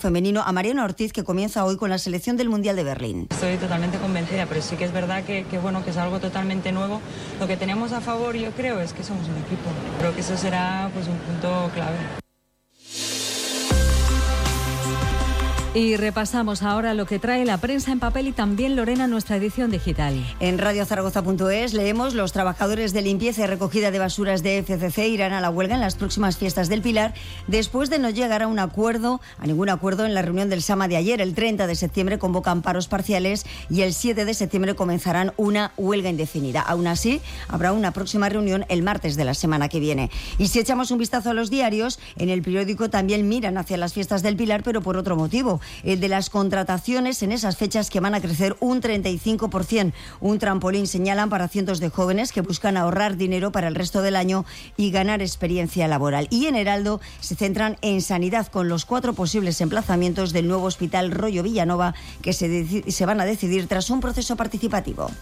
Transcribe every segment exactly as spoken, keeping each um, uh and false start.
femenino a Mariano Ortiz, que comienza hoy con la selección del Mundial de Berlín. Estoy totalmente convencida, pero sí que es verdad que, que, bueno, que es algo totalmente nuevo. Lo que tenemos a favor, yo creo, es que somos un equipo. Creo que eso será pues un punto clave. Y repasamos ahora lo que trae la prensa en papel y también, Lorena, nuestra edición digital. En radio zaragoza punto es leemos: los trabajadores de limpieza y recogida de basuras de F C C irán a la huelga en las próximas fiestas del Pilar después de no llegar a un acuerdo, a ningún acuerdo en la reunión del SAMA de ayer. El treinta de septiembre convocan paros parciales y el siete de septiembre comenzarán una huelga indefinida. Aún así, habrá una próxima reunión el martes de la semana que viene. Y si echamos un vistazo a los diarios, en El Periódico también miran hacia las fiestas del Pilar, pero por otro motivo: el de las contrataciones en esas fechas, que van a crecer un treinta y cinco por ciento. Un trampolín, señalan, para cientos de jóvenes que buscan ahorrar dinero para el resto del año y ganar experiencia laboral. Y en Heraldo se centran en sanidad, con los cuatro posibles emplazamientos del nuevo hospital Rollo Villanova que se, deci- se van a decidir tras un proceso participativo.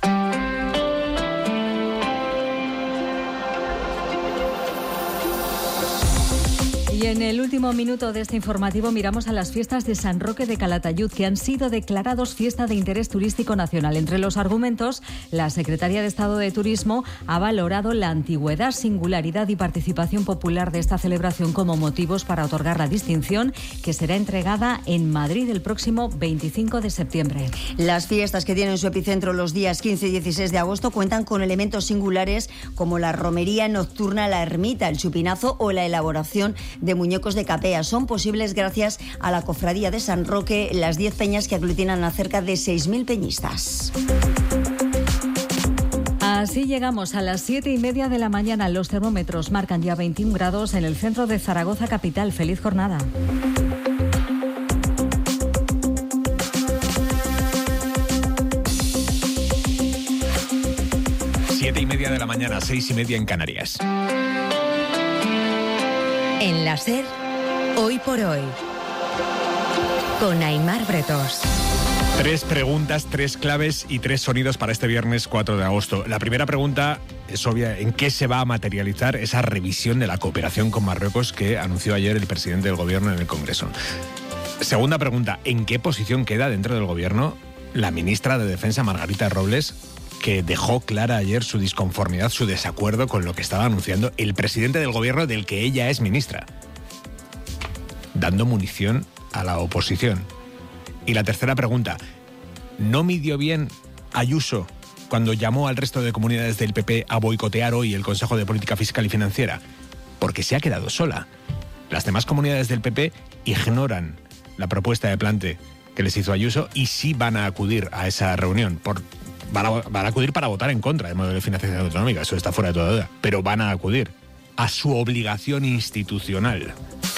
Y en el último minuto de este informativo miramos a las fiestas de San Roque de Calatayud, que han sido declarados fiesta de interés turístico nacional. Entre los argumentos, la Secretaría de Estado de Turismo ha valorado la antigüedad, singularidad y participación popular de esta celebración como motivos para otorgar la distinción, que será entregada en Madrid el próximo veinticinco de septiembre. Las fiestas, que tienen su epicentro los días quince y dieciséis de agosto, cuentan con elementos singulares como la romería nocturna, la ermita, el chupinazo o la elaboración de de muñecos de capea. Son posibles gracias a la Cofradía de San Roque, las diez peñas que aglutinan a cerca de seis mil peñistas. Así llegamos a las siete y media de la mañana. Los termómetros marcan ya veintiún grados en el centro de Zaragoza capital. Feliz jornada. Siete y media de la mañana, seis y media en Canarias. En la SER, Hoy por Hoy, con Aimar Bretos. Tres preguntas, tres claves y tres sonidos para este viernes cuatro de agosto. La primera pregunta es obvia: ¿en qué se va a materializar esa revisión de la cooperación con Marruecos que anunció ayer el presidente del Gobierno en el Congreso? Segunda pregunta: ¿en qué posición queda dentro del Gobierno la ministra de Defensa, Margarita Robles, que dejó clara ayer su disconformidad, su desacuerdo con lo que estaba anunciando el presidente del Gobierno del que ella es ministra, dando munición a la oposición? Y la tercera pregunta: ¿no midió bien Ayuso cuando llamó al resto de comunidades del P P a boicotear hoy el Consejo de Política Fiscal y Financiera? Porque se ha quedado sola. Las demás comunidades del P P ignoran la propuesta de plante que les hizo Ayuso y sí van a acudir a esa reunión. Por, van, a, van a acudir para votar en contra del modelo de financiación autonómica, eso está fuera de toda duda. Pero van a acudir a su obligación institucional.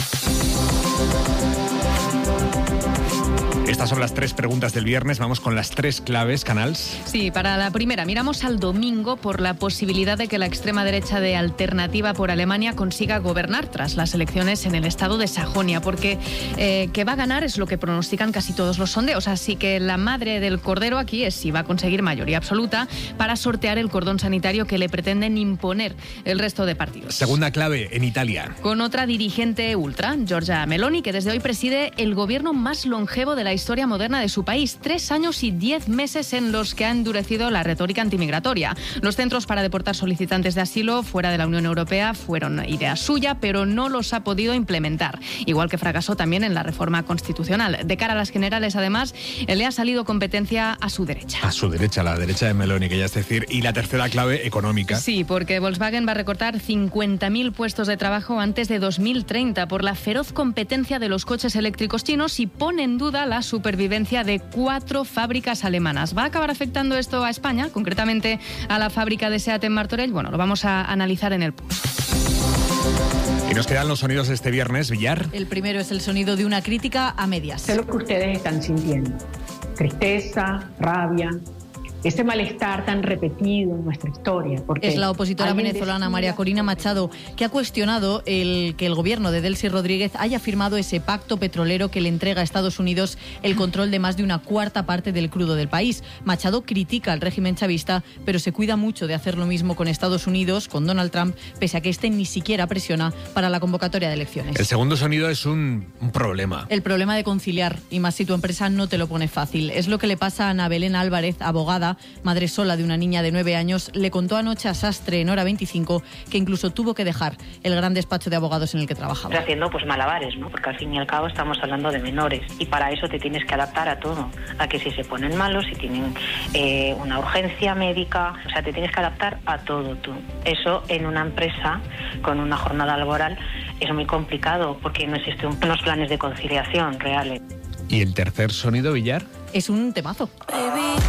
Estas son las tres preguntas del viernes. Vamos con las tres claves, Canals. Sí, para la primera, miramos al domingo por la posibilidad de que la extrema derecha de Alternativa por Alemania consiga gobernar tras las elecciones en el estado de Sajonia, porque eh, que va a ganar es lo que pronostican casi todos los sondeos. Así que la madre del cordero aquí es si va a conseguir mayoría absoluta para sortear el cordón sanitario que le pretenden imponer el resto de partidos. Segunda clave, en Italia. Con otra dirigente ultra, Giorgia Meloni, que desde hoy preside el gobierno más longevo de la historia historia moderna de su país. Tres años y diez meses en los que ha endurecido la retórica antimigratoria. Los centros para deportar solicitantes de asilo fuera de la Unión Europea fueron idea suya, pero no los ha podido implementar. Igual que fracasó también en la reforma constitucional. De cara a las generales, además, le ha salido competencia a su derecha. A su derecha, la derecha de Meloni, que ya es decir. Y la tercera clave, económica. Sí, porque Volkswagen va a recortar cincuenta mil puestos de trabajo antes de dos mil treinta por la feroz competencia de los coches eléctricos chinos y pone en duda la supervivencia de cuatro fábricas alemanas. ¿Va a acabar afectando esto a España, concretamente a la fábrica de SEAT en Martorell? Bueno, lo vamos a analizar en el Pulso. Y nos quedan los sonidos de este viernes, Villar. El primero es el sonido de una crítica a medias. Sé lo que ustedes están sintiendo. Tristeza, rabia, ese malestar tan repetido en nuestra historia. Porque es la opositora venezolana María Corina Machado, que ha cuestionado el que el gobierno de Delcy Rodríguez haya firmado ese pacto petrolero que le entrega a Estados Unidos el control de más de una cuarta parte del crudo del país. Machado critica al régimen chavista, pero se cuida mucho de hacer lo mismo con Estados Unidos, con Donald Trump, pese a que este ni siquiera presiona para la convocatoria de elecciones. El segundo sonido es un, un problema. El problema de conciliar, y más si tu empresa no te lo pone fácil. Es lo que le pasa a Ana Belén Álvarez, abogada, madre sola de una niña de nueve años. Le contó anoche a Sastre en Hora veinticinco que incluso tuvo que dejar el gran despacho de abogados en el que trabajaba. Haciendo pues malabares, ¿no? Porque al fin y al cabo estamos hablando de menores y para eso te tienes que adaptar a todo, a que si se ponen malos, si tienen eh, una urgencia médica, o sea, te tienes que adaptar a todo tú. Eso en una empresa con una jornada laboral es muy complicado porque no existen unos planes de conciliación reales. ¿Y el tercer sonido, Villar? Es un temazo. Baby.